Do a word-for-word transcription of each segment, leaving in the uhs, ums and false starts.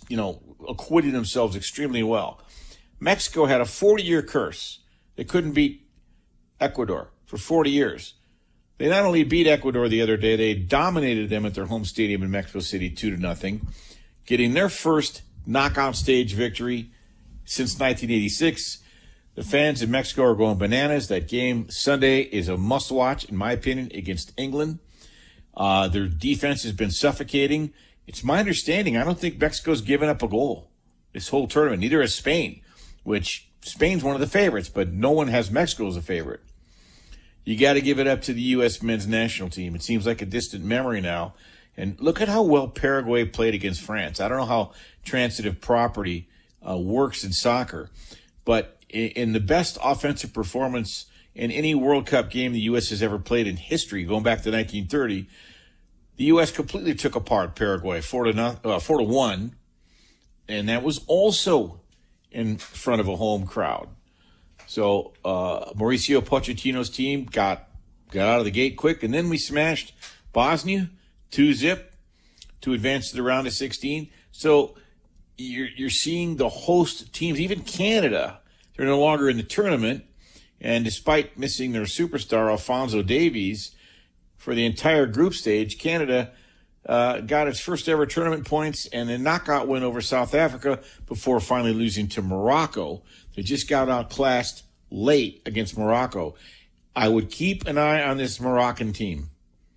you know, acquitted themselves extremely well. Mexico had a forty-year curse. They couldn't beat Ecuador for forty years. They not only beat Ecuador the other day, they dominated them at their home stadium in Mexico City two to nothing, getting their first knockout stage victory since nineteen eighty-six. The fans in Mexico are going bananas. That game Sunday is a must-watch, in my opinion, against England. Uh, their defense has been suffocating. It's my understanding, I don't think Mexico's given up a goal this whole tournament. Neither has Spain, which Spain's one of the favorites, but no one has Mexico as a favorite. You got to give it up to the U S men's national team. It seems like a distant memory now. And look at how well Paraguay played against France. I don't know how transitive property uh, works in soccer, but in, in the best offensive performance in any World Cup game the U S has ever played in history, going back to nineteen thirty, the U S completely took apart Paraguay four to no, uh, four to one, and that was also in front of a home crowd. So uh, Mauricio Pochettino's team got got out of the gate quick, and then we smashed Bosnia two zip to advance to the round of sixteen. So you're you're seeing the host teams, even Canada, they're no longer in the tournament, and despite missing their superstar Alphonso Davies for the entire group stage, Canada uh, got its first ever tournament points and a knockout win over South Africa before finally losing to Morocco. They just got outclassed late against Morocco. I would keep an eye on this Moroccan team.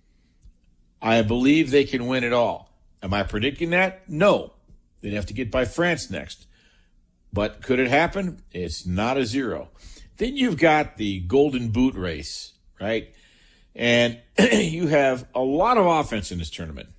I believe they can win it all. Am I predicting that? No. They'd have to get by France next. But could it happen? It's not a zero. Then you've got the Golden Boot race, right? And you have a lot of offense in this tournament.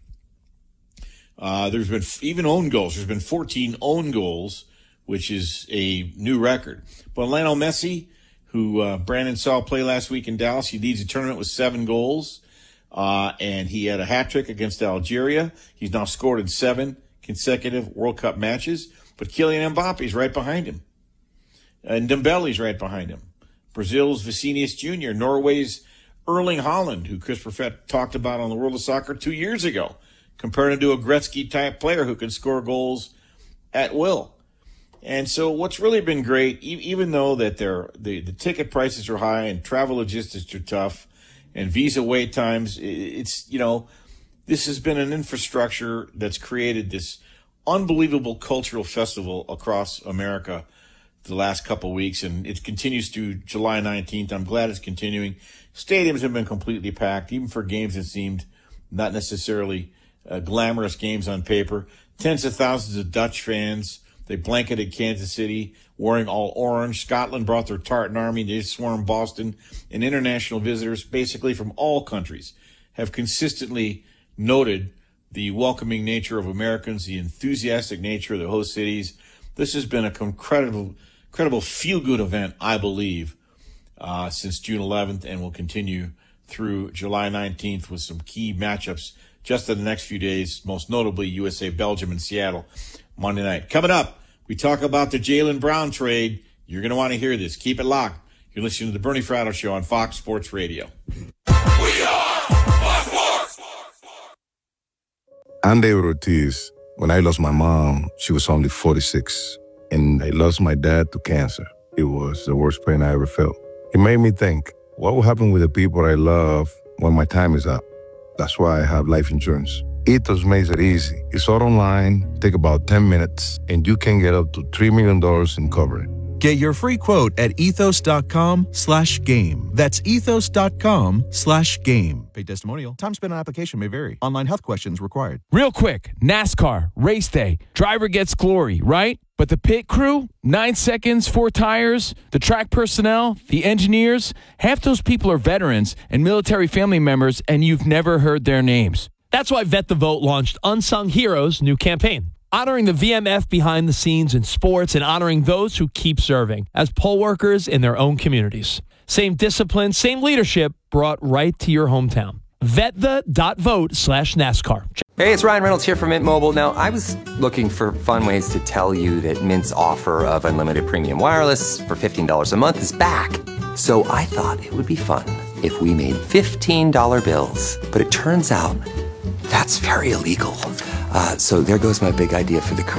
Uh, there's been even own goals. There's been fourteen own goals, which is a new record. But Lionel Messi, who uh, Brandon saw play last week in Dallas, he leads the tournament with seven goals. Uh, and he had a hat trick against Algeria. He's now scored in seven consecutive World Cup matches. But Kylian Mbappe's right behind him. And Dembele's right behind him. Brazil's Vinicius Junior, Norway's Erling Haaland, who Chris Perfett talked about on the World of Soccer two years ago, compared him to a Gretzky-type player who can score goals at will. And so what's really been great, e- even though that they're, the, the ticket prices are high and travel logistics are tough and visa wait times, it's, you know, this has been an infrastructure that's created this unbelievable cultural festival across America the last couple of weeks, and it continues through July nineteenth. I'm glad it's continuing. Stadiums have been completely packed, even for games that seemed not necessarily uh, glamorous games on paper. Tens of thousands of Dutch fans. They blanketed Kansas City, wearing all orange. Scotland brought their Tartan army. They swarmed Boston. And international visitors, basically from all countries, have consistently noted the welcoming nature of Americans, the enthusiastic nature of the host cities. This has been a incredible, incredible feel-good event, I believe, uh, since June eleventh, and will continue through July nineteenth with some key matchups just in the next few days, most notably U S A Belgium and Seattle Monday night. Coming up, we talk about the Jaylen Brown trade. You're going to want to hear this. Keep it locked. You're listening to the Bernie Fratto Show on Fox Sports Radio. We are Fox Sports. I'm David Ortiz. When I lost my mom, she was only forty-six, and I lost my dad to cancer. It was the worst pain I ever felt. It made me think, what will happen with the people I love when my time is up? That's why I have life insurance. Ethos makes it easy. It's all online, take about ten minutes, and you can get up to three million dollars in coverage. Get your free quote at ethos.com slash game. That's ethos.com slash game. Paid testimonial. Time spent on application may vary. Online health questions required. Real quick, NASCAR, race day. Driver gets glory, right? But the pit crew, nine seconds, four tires, the track personnel, the engineers, half those people are veterans and military family members, and you've never heard their names. That's why Vet the Vote launched Unsung Heroes' new campaign, honoring the V M F behind the scenes in sports and honoring those who keep serving as poll workers in their own communities. Same discipline, same leadership brought right to your hometown. Vetthe.vote slash NASCAR. Hey, it's Ryan Reynolds here from Mint Mobile. Now, I was looking for fun ways to tell you that Mint's offer of unlimited premium wireless for fifteen dollars a month is back. So I thought it would be fun if we made fifteen dollar bills. But it turns out that's very illegal. Uh, so there goes my big idea for the